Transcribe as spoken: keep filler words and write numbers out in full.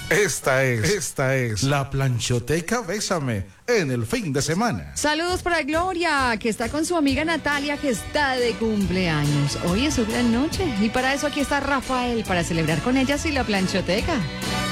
Esta es, esta es la planchoteca Bésame en el fin de semana. Saludos para Gloria, que está con su amiga Natalia, que está de cumpleaños. Hoy es su gran noche y para eso aquí está Rafael, para celebrar con ellas y la planchoteca.